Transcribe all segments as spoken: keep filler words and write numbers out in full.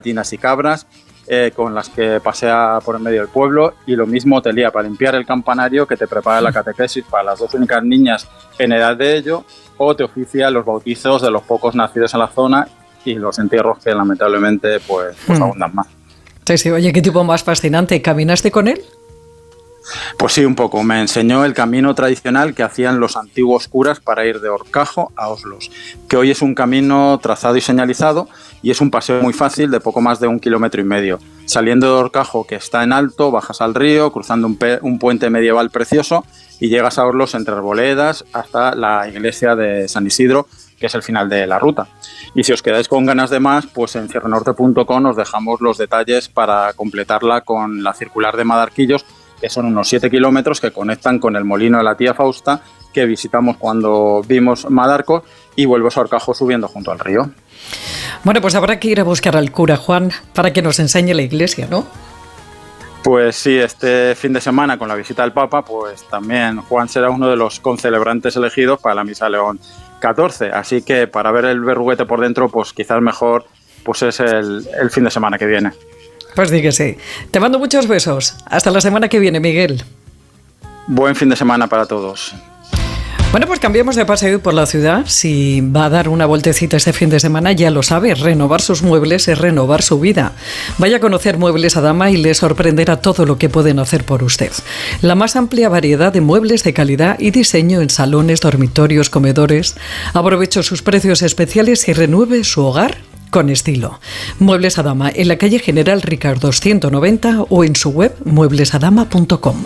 gallinas y cabras, eh, con las que pasea por el medio del pueblo, y lo mismo te lía para limpiar el campanario, que te prepara la catequesis para las dos únicas niñas en edad de ello, o te oficia los bautizos de los pocos nacidos en la zona y los entierros que lamentablemente pues, pues hmm. abundan más. Sí, sí, oye, qué tipo más fascinante. ¿Caminaste con él? Pues sí, un poco. Me enseñó el camino tradicional que hacían los antiguos curas para ir de Horcajo a Oslos, que hoy es un camino trazado y señalizado, y es un paseo muy fácil de poco más de un kilómetro y medio. Saliendo de Horcajo, que está en alto, bajas al río, cruzando un, pe- un puente medieval precioso, y llegas a Oslos entre arboledas hasta la iglesia de San Isidro, que es el final de la ruta. Y si os quedáis con ganas de más, pues en cierrenorte punto com os dejamos los detalles para completarla con la circular de Madarquillos, que son unos siete kilómetros que conectan con el molino de la tía Fausta, que visitamos cuando vimos Madarcos, y vuelves a Horcajo subiendo junto al río. Bueno, pues habrá que ir a buscar al cura Juan para que nos enseñe la iglesia, ¿no? Pues sí, este fin de semana con la visita del Papa, pues también Juan será uno de los concelebrantes elegidos para la Misa León catorce, así que para ver el berruguete por dentro, pues quizás mejor pues es el, el fin de semana que viene. Pues di que sí. Te mando muchos besos. Hasta la semana que viene, Miguel. Buen fin de semana para todos. Bueno, pues cambiemos de paseo por la ciudad. Si va a dar una vueltecita este fin de semana, ya lo sabe, renovar sus muebles es renovar su vida. Vaya a conocer Muebles Adama y le sorprenderá todo lo que pueden hacer por usted. La más amplia variedad de muebles de calidad y diseño en salones, dormitorios, comedores. Aproveche sus precios especiales y renueve su hogar con estilo. Muebles Adama, en la calle General Ricardo ciento noventa o en su web muebles adama punto com.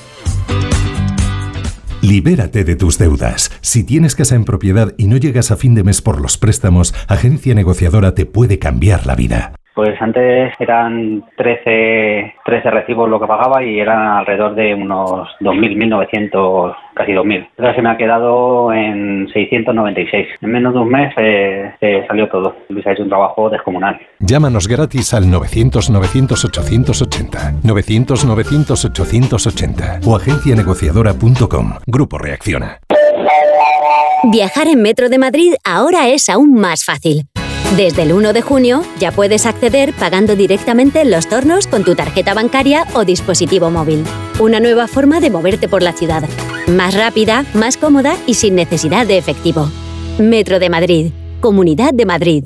Libérate de tus deudas. Si tienes casa en propiedad y no llegas a fin de mes por los préstamos, Agencia Negociadora te puede cambiar la vida. Pues antes eran trece, trece recibos lo que pagaba y eran alrededor de unos dos mil, mil novecientos, casi dos mil. Ahora se me ha quedado en seiscientos noventa y seis. En menos de un mes eh, eh, salió todo. Luis ha hecho un trabajo descomunal. Llámanos gratis al novecientos, novecientos, ochocientos ochenta, novecientos, novecientos, ochocientos ochenta o agencia negociadora punto com. Grupo Reacciona. Viajar en Metro de Madrid ahora es aún más fácil. Desde el uno de junio ya puedes acceder pagando directamente en los tornos con tu tarjeta bancaria o dispositivo móvil. Una nueva forma de moverte por la ciudad. Más rápida, más cómoda y sin necesidad de efectivo. Metro de Madrid. Comunidad de Madrid.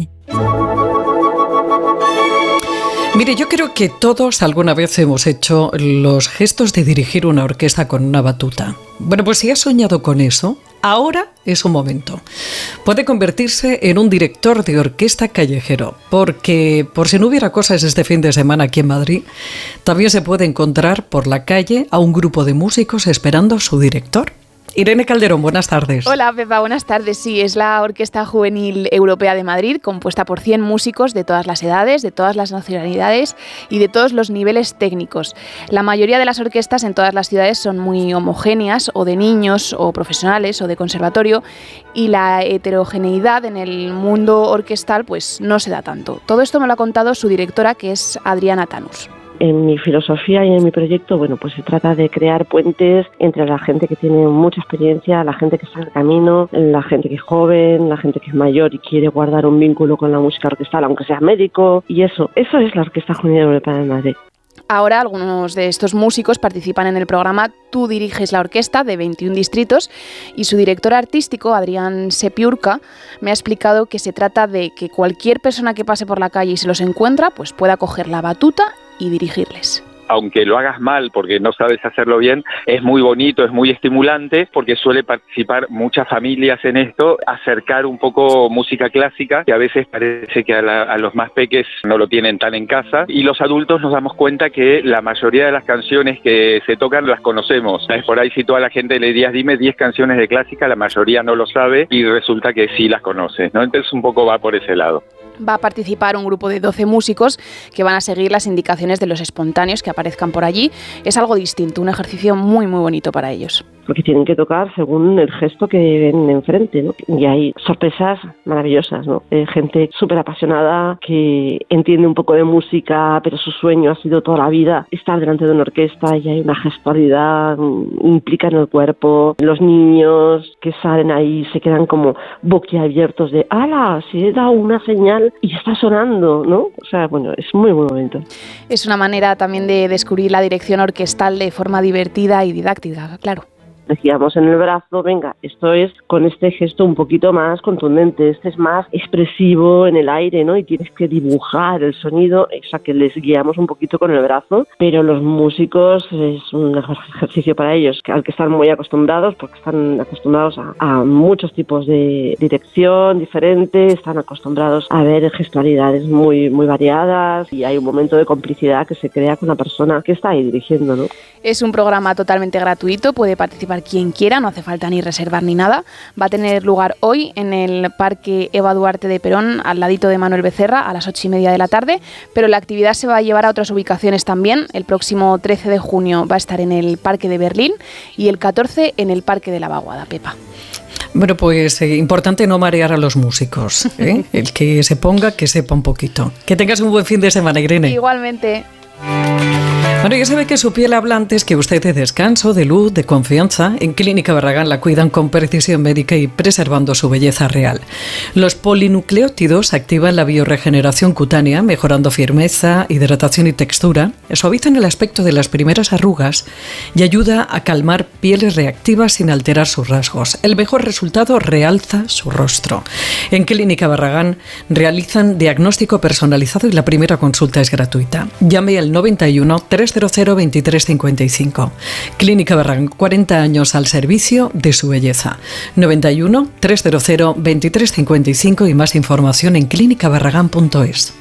Mire, yo creo que todos alguna vez hemos hecho los gestos de dirigir una orquesta con una batuta. Bueno, pues si has soñado con eso, ahora es un momento. Puede convertirse en un director de orquesta callejero, porque por si no hubiera cosas este fin de semana aquí en Madrid, también se puede encontrar por la calle a un grupo de músicos esperando a su director. Irene Calderón, buenas tardes. Hola, Pepa, buenas tardes. Sí, es la Orquesta Juvenil Europea de Madrid, compuesta por cien músicos de todas las edades, de todas las nacionalidades y de todos los niveles técnicos. La mayoría de las orquestas en todas las ciudades son muy homogéneas, o de niños, o profesionales, o de conservatorio, y la heterogeneidad en el mundo orquestal pues no se da tanto. Todo esto me lo ha contado su directora, que es Adriana Tanús. En mi filosofía y en mi proyecto, bueno, pues se trata de crear puentes entre la gente que tiene mucha experiencia, la gente que está en el camino, la gente que es joven, la gente que es mayor y quiere guardar un vínculo con la música orquestal, aunque sea médico, y eso, eso es la Orquesta Juvenil Europea de Madrid. Ahora algunos de estos músicos participan en el programa Tú diriges la orquesta de veintiún distritos y su director artístico, Adrián Sepiurka, me ha explicado que se trata de que cualquier persona que pase por la calle y se los encuentra, pues pueda coger la batuta y dirigirles. Aunque lo hagas mal porque no sabes hacerlo bien, es muy bonito, es muy estimulante porque suele participar muchas familias en esto, acercar un poco música clásica, que a veces parece que a, la, a los más peques no lo tienen tan en casa, y los adultos nos damos cuenta que la mayoría de las canciones que se tocan las conocemos. ¿Sabes? Por ahí si toda la gente le dirías dime diez canciones de clásica, la mayoría no lo sabe y resulta que sí las conoce, ¿no? Entonces un poco va por ese lado. Va a participar un grupo de doce músicos que van a seguir las indicaciones de los espontáneos que aparezcan por allí. Es algo distinto, un ejercicio muy muy bonito para ellos. porque tienen que tocar según el gesto que ven enfrente, ¿no? Y hay sorpresas maravillosas, ¿no? Eh, gente súper apasionada que entiende un poco de música, pero su sueño ha sido toda la vida estar delante de una orquesta, y hay una gestualidad, implica en el cuerpo. Los niños que salen ahí se quedan como boquiabiertos de ¡hala! Si he dado una señal y está sonando, ¿no? O sea, bueno, es muy, muy bonito. Es una manera también de descubrir la dirección orquestal de forma divertida y didáctica, claro. Decíamos en el brazo, venga, esto es con este gesto un poquito más contundente, este es más expresivo en el aire, ¿no? Y tienes que dibujar el sonido, o sea, que les guiamos un poquito con el brazo, pero los músicos es un ejercicio para ellos, al que están muy acostumbrados, porque están acostumbrados a, a muchos tipos de dirección diferentes, están acostumbrados a ver gestualidades muy, muy variadas, y hay un momento de complicidad que se crea con la persona que está ahí dirigiendo, ¿no? Es un programa totalmente gratuito, puede participar quien quiera, no hace falta ni reservar ni nada. Va a tener lugar hoy en el Parque Eva Duarte de Perón, al ladito de Manuel Becerra, a las ocho y media de la tarde, pero la actividad se va a llevar a otras ubicaciones también. El próximo trece de junio va a estar en el Parque de Berlín y el catorce en el Parque de la Vaguada. Pepa. Bueno, pues eh, importante no marear a los músicos, ¿eh? El que se ponga, que sepa un poquito. Que tengas un buen fin de semana, Irene. Igualmente. Bueno, ya sabe que su piel habla antes que usted de descanso, de luz, de confianza. En Clínica Barragán la cuidan con precisión médica y preservando su belleza real. Los polinucleótidos activan la bioregeneración cutánea, mejorando firmeza, hidratación y textura, suavizan el aspecto de las primeras arrugas y ayuda a calmar pieles reactivas sin alterar sus rasgos. El mejor resultado realza su rostro. En Clínica Barragán realizan diagnóstico personalizado y la primera consulta es gratuita. Llame al noventa y uno, trescientos veintitrés cincuenta y cinco. Clínica Barragán, cuarenta años al servicio de su belleza. noventa y uno, trescientos veintitrés cincuenta y cinco y más información en clínica barragán punto es.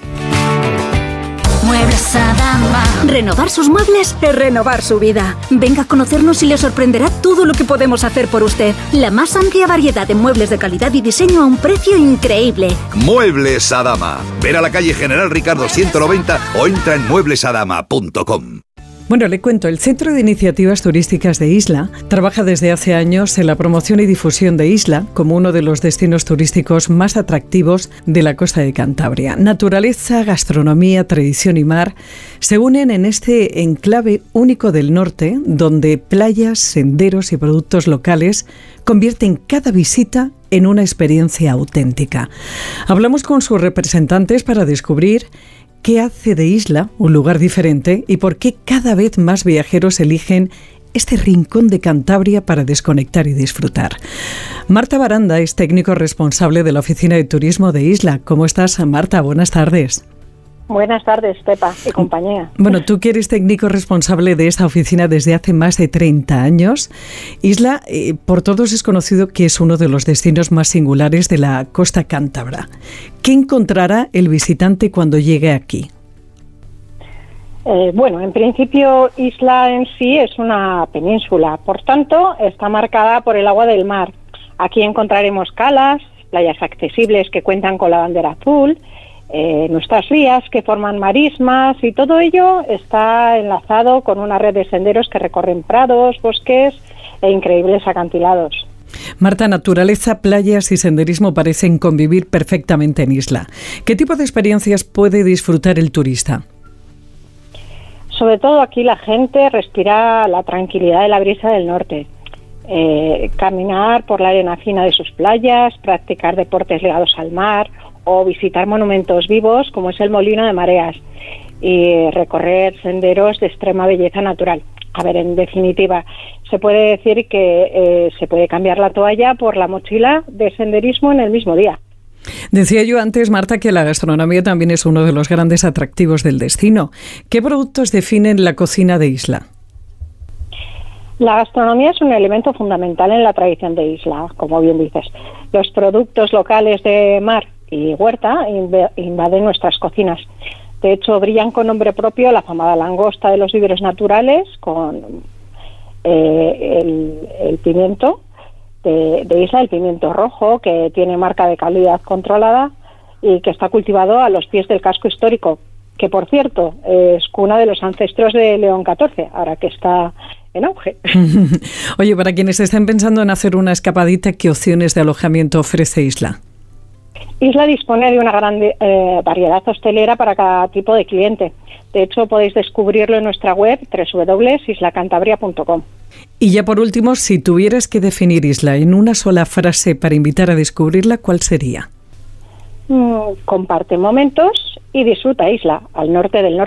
Muebles Adama. Renovar sus muebles es renovar su vida. Venga a conocernos y le sorprenderá todo lo que podemos hacer por usted. La más amplia variedad de muebles de calidad y diseño a un precio increíble. Muebles Adama. Ver a la calle General Ricardo ciento noventa o entra en muebles adama punto com. Bueno, le cuento, el Centro de Iniciativas Turísticas de Isla trabaja desde hace años en la promoción y difusión de Isla como uno de los destinos turísticos más atractivos de la costa de Cantabria. Naturaleza, gastronomía, tradición y mar se unen en este enclave único del norte, donde playas, senderos y productos locales convierten cada visita en una experiencia auténtica. Hablamos con sus representantes para descubrir ¿qué hace de Isla un lugar diferente y por qué cada vez más viajeros eligen este rincón de Cantabria para desconectar y disfrutar? Marta Baranda es técnico responsable de la Oficina de Turismo de Isla. ¿Cómo estás, Marta? Buenas tardes. Buenas tardes, Pepa y compañía. Bueno, tú que eres técnico responsable de esta oficina desde hace más de treinta años. Isla, eh, por todos es conocido que es uno de los destinos más singulares de la costa cántabra. ¿Qué encontrará el visitante cuando llegue aquí? Eh, bueno, en principio Isla en sí es una península, por tanto está marcada por el agua del mar. Aquí encontraremos calas, playas accesibles que cuentan con la bandera azul, Eh, nuestras rías que forman marismas y todo ello está enlazado con una red de senderos que recorren prados, bosques e increíbles acantilados. Marta, naturaleza, playas y senderismo parecen convivir perfectamente en Isla. ¿Qué tipo de experiencias puede disfrutar el turista? Sobre todo aquí la gente respira la tranquilidad de la brisa del norte. Eh, caminar por la arena fina de sus playas, practicar deportes ligados al mar o visitar monumentos vivos como es el Molino de Mareas y recorrer senderos de extrema belleza natural. A ver, en definitiva, se puede decir que eh, se puede cambiar la toalla por la mochila de senderismo en el mismo día. Decía yo antes, Marta, que la gastronomía también es uno de los grandes atractivos del destino. ¿Qué productos definen la cocina de Isla? La gastronomía es un elemento fundamental en la tradición de Isla, como bien dices. Los productos locales de mar y huerta invaden nuestras cocinas. De hecho, brillan con nombre propio la afamada langosta de los viveros naturales, con eh, el, el pimiento de, de Isla, el pimiento rojo, que tiene marca de calidad controlada y que está cultivado a los pies del casco histórico, que por cierto es cuna de los ancestros de León catorce, ahora que está en auge. Oye, para quienes estén pensando en hacer una escapadita, ¿qué opciones de alojamiento ofrece Isla? Isla dispone de una gran eh, variedad hostelera para cada tipo de cliente. De hecho, podéis descubrirlo en nuestra web doble u doble u doble u punto isla cantabria punto com. Y ya por último, si tuvieras que definir Isla en una sola frase para invitar a descubrirla, ¿cuál sería? Mm, comparte momentos y disfruta Isla, al norte del norte.